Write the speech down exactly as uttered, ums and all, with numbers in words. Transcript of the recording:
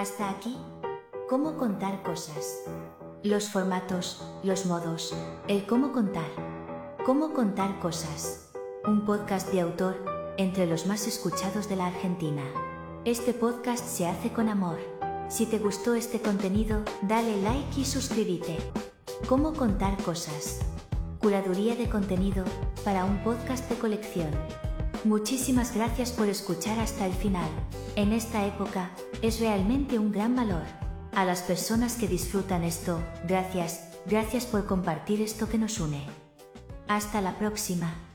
Hasta aquí, cómo contar cosas. Los formatos, los modos, el cómo contar. Cómo contar cosas. Un podcast de autor, entre los más escuchados de la Argentina. Este podcast se hace con amor. Si te gustó este contenido, dale like y suscríbete. Cómo contar cosas. Curaduría de contenido para un podcast de colección. Muchísimas gracias por escuchar hasta el final. En esta época, es realmente un gran valor. A las personas que disfrutan esto, gracias, gracias por compartir esto que nos une. Hasta la próxima.